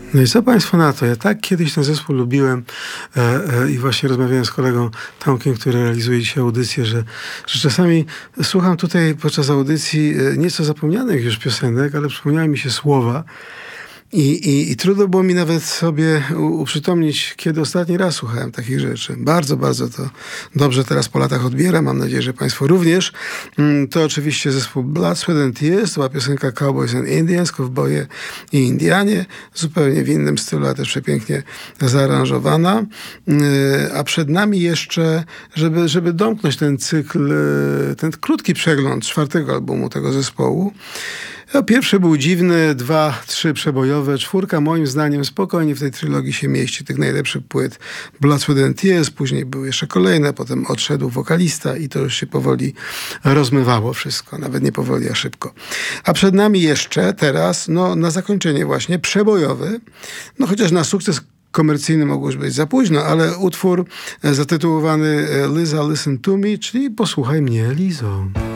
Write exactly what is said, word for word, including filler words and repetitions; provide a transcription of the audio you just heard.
No i co państwo na to? Ja tak kiedyś ten zespół lubiłem e, e, i właśnie rozmawiałem z kolegą Tomkiem, który realizuje dzisiaj audycję, że, że czasami słucham tutaj podczas audycji e, nieco zapomnianych już piosenek, ale przypomniały mi się słowa. I, i, I trudno było mi nawet sobie u, uprzytomnić, kiedy ostatni raz słuchałem takich rzeczy. Bardzo, bardzo to dobrze teraz po latach odbieram. Mam nadzieję, że państwo również. To oczywiście zespół Blood, Sweat and Tears. To była piosenka Cowboys and Indians, Kowboje i Indianie. Zupełnie w innym stylu, a też przepięknie zaaranżowana. A przed nami jeszcze, żeby, żeby domknąć ten cykl, ten krótki przegląd czwartego albumu tego zespołu. Pierwszy był dziwny, dwa, trzy przebojowe, czwórka moim zdaniem spokojnie w tej trylogii się mieści, tych najlepszych płyt Blood, Sweat and Tears, później były jeszcze kolejne, potem odszedł wokalista i to już się powoli rozmywało wszystko, nawet nie powoli, a szybko. A przed nami jeszcze teraz, no na zakończenie właśnie, przebojowy, no chociaż na sukces komercyjny mogło już być za późno, ale utwór zatytułowany Liza, Listen to Me, czyli Posłuchaj mnie, Lizo.